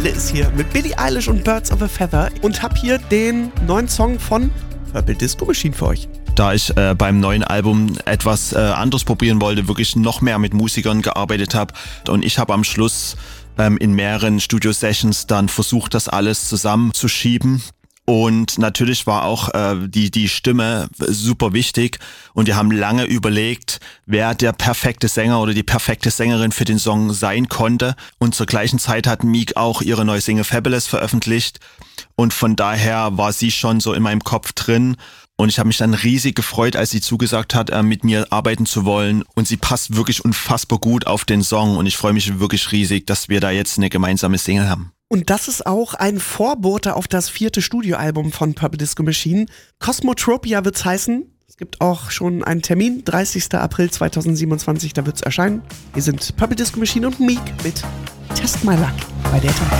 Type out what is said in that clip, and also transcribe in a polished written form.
Welle ist hier mit Billie Eilish und Birds of a Feather und hab hier den neuen Song von Purple Disco Machine für euch. Da ich beim neuen Album etwas anderes probieren wollte, wirklich noch mehr mit Musikern gearbeitet habe und ich habe am Schluss in mehreren Studio-Sessions dann versucht, das alles zusammenzuschieben. Und natürlich war auch die Stimme super wichtig und wir haben lange überlegt, wer der perfekte Sänger oder die perfekte Sängerin für den Song sein konnte. Und zur gleichen Zeit hat Meek auch ihre neue Single Fabulous veröffentlicht und von daher war sie schon so in meinem Kopf drin. Und ich habe mich dann riesig gefreut, als sie zugesagt hat, mit mir arbeiten zu wollen. Und sie passt wirklich unfassbar gut auf den Song und ich freue mich wirklich riesig, dass wir da jetzt eine gemeinsame Single haben. Und das ist auch ein Vorbote auf das 4. Studioalbum von Purple Disco Machine. Cosmotropia wird's heißen. Es gibt auch schon einen Termin, 30. April 2027, da wird's erscheinen. Hier sind Purple Disco Machine und Meek mit Test My Luck bei der